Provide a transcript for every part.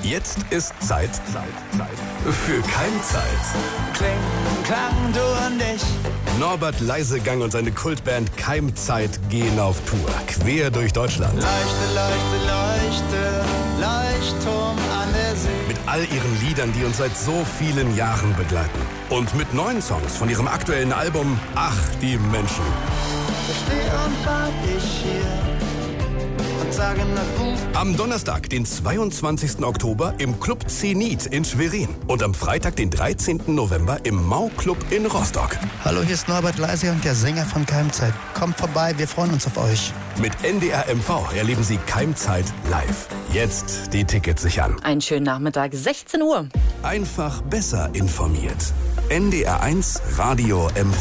Jetzt ist Zeit für Keimzeit. Kling, Klang, du und ich. Norbert Leisegang und seine Kultband Keimzeit gehen auf Tour, quer durch Deutschland. Leuchte, leuchte, leuchte, Leuchtturm an der See. Mit all ihren Liedern, die uns seit so vielen Jahren begleiten. Und mit neuen Songs von ihrem aktuellen Album Ach, die Menschen. Ich steh und wart ich hier und sage na gut. Am Donnerstag, den 22. Oktober im Club Zenit in Schwerin. Und am Freitag, den 13. November im Mau-Club in Rostock. Hallo, hier ist Norbert Leisegang, der Sänger von Keimzeit. Kommt vorbei, wir freuen uns auf euch. Mit NDR MV erleben Sie Keimzeit live. Jetzt die Tickets sichern. Einen schönen Nachmittag, 16 Uhr. Einfach besser informiert. NDR1 Radio MV.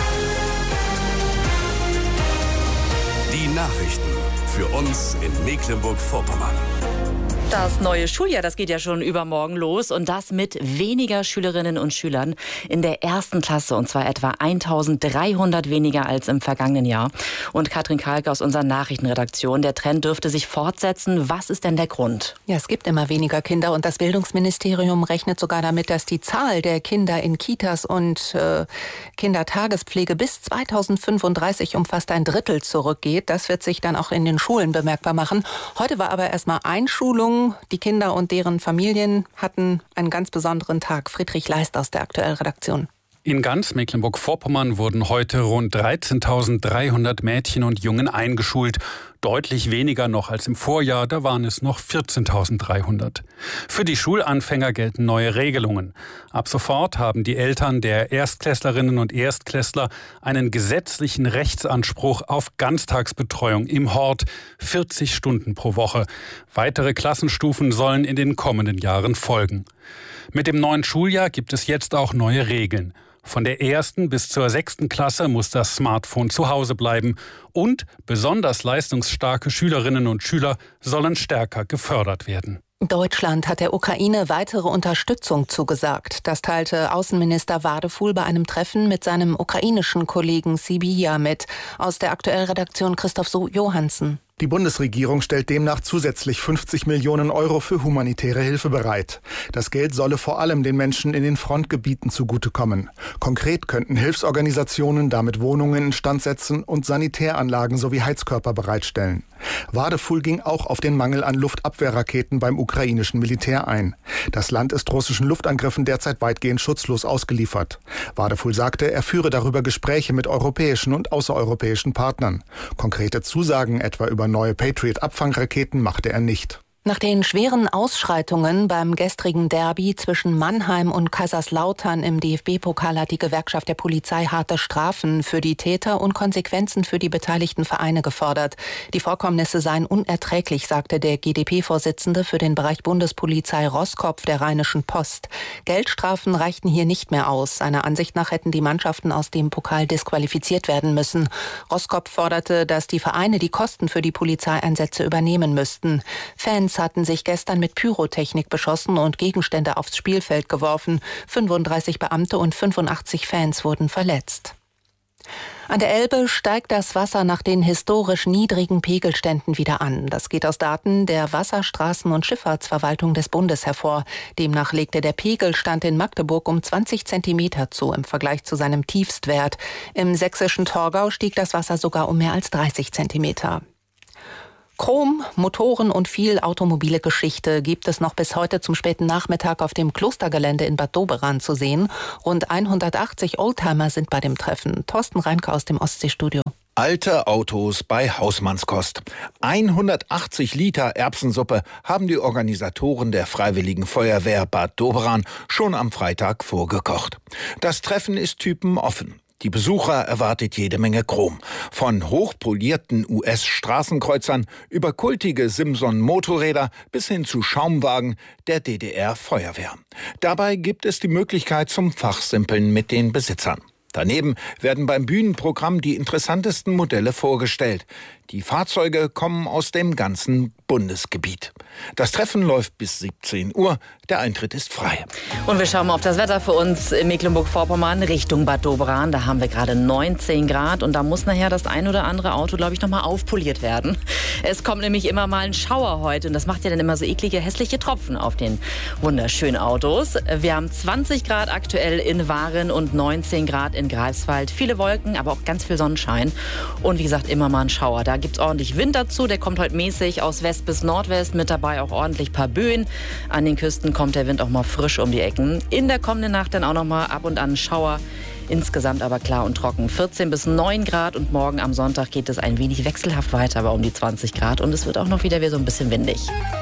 Die Nachrichten für uns in Mecklenburg-Vorpommern. Das neue Schuljahr, das geht ja schon übermorgen los und das mit weniger Schülerinnen und Schülern in der ersten Klasse und zwar etwa 1300 weniger als im vergangenen Jahr. Und Katrin Kalke aus unserer Nachrichtenredaktion, der Trend dürfte sich fortsetzen. Was ist denn der Grund? Ja, es gibt immer weniger Kinder und das Bildungsministerium rechnet sogar damit, dass die Zahl der Kinder in Kitas und Kindertagespflege bis 2035 um fast ein Drittel zurückgeht. Das wird sich dann auch in den Schulen bemerkbar machen. Heute war aber erstmal Einschulung. Die Kinder und deren Familien hatten einen ganz besonderen Tag. Friedrich Leist aus der Aktuellredaktion. In ganz Mecklenburg-Vorpommern wurden heute rund 13.300 Mädchen und Jungen eingeschult. Deutlich weniger noch als im Vorjahr, da waren es noch 14.300. Für die Schulanfänger gelten neue Regelungen. Ab sofort haben die Eltern der Erstklässlerinnen und Erstklässler einen gesetzlichen Rechtsanspruch auf Ganztagsbetreuung im Hort, 40 Stunden pro Woche. Weitere Klassenstufen sollen in den kommenden Jahren folgen. Mit dem neuen Schuljahr gibt es jetzt auch neue Regeln. Von der 1. bis zur 6. Klasse muss das Smartphone zu Hause bleiben und besonders leistungsstarke Schülerinnen und Schüler sollen stärker gefördert werden. Deutschland hat der Ukraine weitere Unterstützung zugesagt. Das teilte Außenminister Wadefuhl bei einem Treffen mit seinem ukrainischen Kollegen Sybiha mit. Aus der Aktuellredaktion Christoph Johansen. Die Bundesregierung stellt demnach zusätzlich 50 Millionen Euro für humanitäre Hilfe bereit. Das Geld solle vor allem den Menschen in den Frontgebieten zugutekommen. Konkret könnten Hilfsorganisationen damit Wohnungen instand setzen und Sanitäranlagen sowie Heizkörper bereitstellen. Wadefuhl ging auch auf den Mangel an Luftabwehrraketen beim ukrainischen Militär ein. Das Land ist russischen Luftangriffen derzeit weitgehend schutzlos ausgeliefert. Wadefuhl sagte, er führe darüber Gespräche mit europäischen und außereuropäischen Partnern. Konkrete Zusagen etwa über neue Patriot-Abfangraketen machte er nicht. Nach den schweren Ausschreitungen beim gestrigen Derby zwischen Mannheim und Kaiserslautern im DFB-Pokal hat die Gewerkschaft der Polizei harte Strafen für die Täter und Konsequenzen für die beteiligten Vereine gefordert. Die Vorkommnisse seien unerträglich, sagte der GdP-Vorsitzende für den Bereich Bundespolizei Roskopf der Rheinischen Post. Geldstrafen reichten hier nicht mehr aus. Seiner Ansicht nach hätten die Mannschaften aus dem Pokal disqualifiziert werden müssen. Roskopf forderte, dass die Vereine die Kosten für die Polizeieinsätze übernehmen müssten. Fans hatten sich gestern mit Pyrotechnik beschossen und Gegenstände aufs Spielfeld geworfen. 35 Beamte und 85 Fans wurden verletzt. An der Elbe steigt das Wasser nach den historisch niedrigen Pegelständen wieder an. Das geht aus Daten der Wasserstraßen- und Schifffahrtsverwaltung des Bundes hervor. Demnach legte der Pegelstand in Magdeburg um 20 Zentimeter zu im Vergleich zu seinem Tiefstwert. Im sächsischen Torgau stieg das Wasser sogar um mehr als 30 Zentimeter. Chrom, Motoren und viel automobile Geschichte gibt es noch bis heute zum späten Nachmittag auf dem Klostergelände in Bad Doberan zu sehen. Rund 180 Oldtimer sind bei dem Treffen. Thorsten Reinke aus dem Ostseestudio. Alte Autos bei Hausmannskost. 180 Liter Erbsensuppe haben die Organisatoren der Freiwilligen Feuerwehr Bad Doberan schon am Freitag vorgekocht. Das Treffen ist typenoffen. Die Besucher erwartet jede Menge Chrom. Von hochpolierten US-Straßenkreuzern über kultige Simson-Motorräder bis hin zu Schaumwagen der DDR-Feuerwehr. Dabei gibt es die Möglichkeit zum Fachsimpeln mit den Besitzern. Daneben werden beim Bühnenprogramm die interessantesten Modelle vorgestellt. Die Fahrzeuge kommen aus dem ganzen Bundesgebiet. Das Treffen läuft bis 17 Uhr. Der Eintritt ist frei. Und wir schauen mal auf das Wetter für uns in Mecklenburg-Vorpommern Richtung Bad Doberan. Da haben wir gerade 19 Grad und da muss nachher das ein oder andere Auto, glaube ich, noch mal aufpoliert werden. Es kommt nämlich immer mal ein Schauer heute und das macht ja dann immer so eklige, hässliche Tropfen auf den wunderschönen Autos. Wir haben 20 Grad aktuell in Waren und 19 Grad in Greifswald. Viele Wolken, aber auch ganz viel Sonnenschein. Und wie gesagt, immer mal ein Schauer. Da gibt es ordentlich Wind dazu. Der kommt heute mäßig aus West bis Nordwest. Mit dabei auch ordentlich ein paar Böen. An den Küsten kommt der Wind auch mal frisch um die Ecken. In der kommenden Nacht dann auch noch mal ab und an ein Schauer. Insgesamt aber klar und trocken. 14 bis 9 Grad und morgen am Sonntag geht es ein wenig wechselhaft weiter, aber um die 20 Grad. Und es wird auch noch wieder so ein bisschen windig.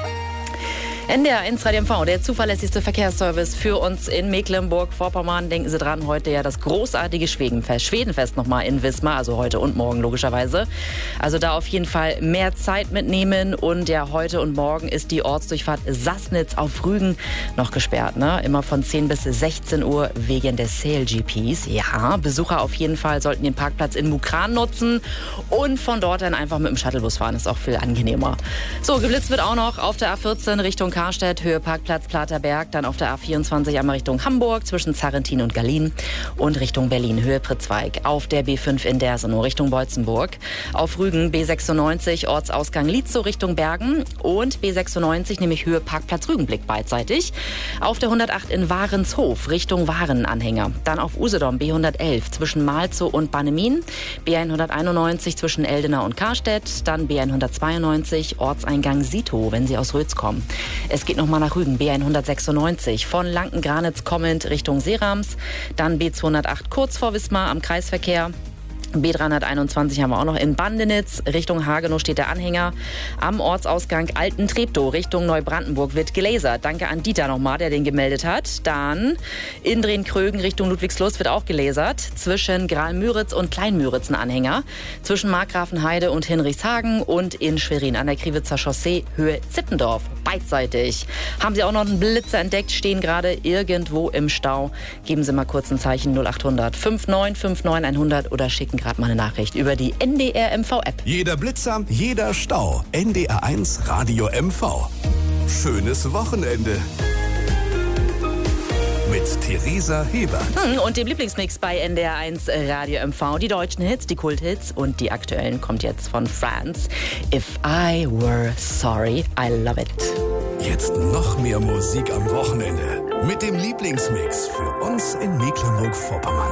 NDR1 Radio MV, der zuverlässigste Verkehrsservice für uns in Mecklenburg-Vorpommern. Denken Sie dran, heute ja das großartige Schwedenfest nochmal in Wismar, also heute und morgen logischerweise. Also da auf jeden Fall mehr Zeit mitnehmen und ja, heute und morgen ist die Ortsdurchfahrt Sassnitz auf Rügen noch gesperrt, ne? Immer von 10 bis 16 Uhr wegen des Sail-GPs. Ja, Besucher auf jeden Fall sollten den Parkplatz in Mukran nutzen und von dort dann einfach mit dem Shuttlebus fahren, ist auch viel angenehmer. So, geblitzt wird auch noch auf der A14 Richtung Karstedt, Höhe Parkplatz Platerberg, dann auf der A24 einmal Richtung Hamburg zwischen Zarrentin und Gallien und Richtung Berlin, Höhe Pritzweig. Auf der B5 in Dersenow Richtung Beutzenburg. Auf Rügen B96 Ortsausgang Lietzow Richtung Bergen und B96 nämlich Höhe Parkplatz Rügenblick beidseitig. Auf der 108 in Warenshof Richtung Warenanhänger. Dann auf Usedom B111 zwischen Malzow und Bannemin. B191 zwischen Eldena und Karstedt. Dann B192 Ortseingang Sito, wenn Sie aus Rötz kommen. Es geht nochmal nach Rügen, B196, von Lanken-Granitz kommend Richtung Seerams, dann B208 kurz vor Wismar am Kreisverkehr. B321 haben wir auch noch in Bandenitz. Richtung Hagenow steht der Anhänger. Am Ortsausgang Alten-Treptow Richtung Neubrandenburg wird gelasert. Danke an Dieter nochmal, der den gemeldet hat. Dann in Drehn-Krögen Richtung Ludwigslust wird auch gelasert. Zwischen Graal-Müritz und Klein-Müritz ein Anhänger. Zwischen Markgrafenheide und Hinrichshagen und in Schwerin an der Kriwitzer Chaussee Höhe Zittendorf. Beidseitig. Haben Sie auch noch einen Blitzer entdeckt, stehen gerade irgendwo im Stau. Geben Sie mal kurz ein Zeichen 0800 59 59 100 oder schicken gerade mal eine Nachricht über die NDR MV-App. Jeder Blitzer, jeder Stau. NDR1 Radio MV. Schönes Wochenende. Mit Theresa Hebert. Und dem Lieblingsmix bei NDR1 Radio MV. Die deutschen Hits, die Kulthits und die aktuellen kommt jetzt von Franz. If I Were Sorry, I Love It. Jetzt noch mehr Musik am Wochenende. Mit dem Lieblingsmix für uns in Mecklenburg-Vorpommern.